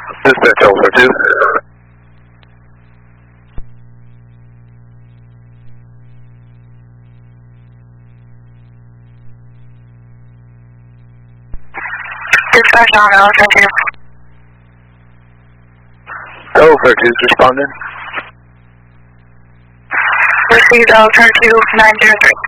Dispatch Alpha 2. Dispatch on Alpha 2. Alpha 2's responding. Received Alpha 2 903.